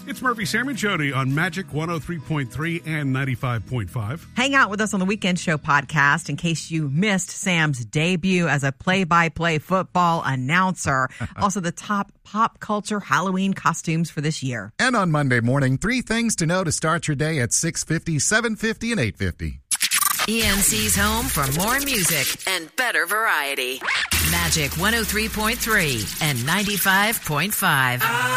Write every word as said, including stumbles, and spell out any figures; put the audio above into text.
It's Murphy, Sam, and Jody on Magic one oh three point three and ninety-five point five. Hang out with us on the Weekend Show podcast in case you missed Sam's debut as a play-by-play football announcer. Also, the top pop culture Halloween costumes for this year. And on Monday morning, three things to know to start your day at six fifty, seven fifty, and eight fifty. E N C's home for more music and better variety. Magic one oh three point three and ninety-five point five.